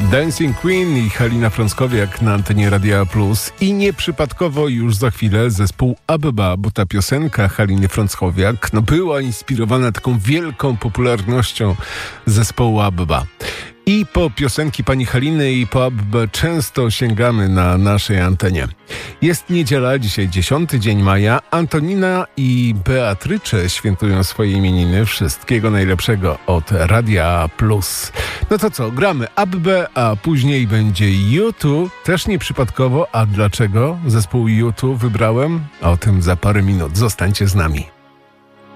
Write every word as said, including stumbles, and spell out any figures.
Dancing Queen i Halina Frąckowiak na antenie Radia Plus. I nieprzypadkowo już za chwilę zespół Abba, bo ta piosenka Haliny Frąckowiak no, była inspirowana taką wielką popularnością zespołu Abba. I po piosenki pani Haliny i po Abbę często sięgamy na naszej antenie. Jest niedziela, dzisiaj dziesiąty dzień maja. Antonina i Beatrycze świętują swoje imieniny. Wszystkiego najlepszego od Radia Plus. No to co, gramy Abbę, a później będzie U dwa. Też nieprzypadkowo. A dlaczego zespół U dwa wybrałem? O tym za parę minut. Zostańcie z nami.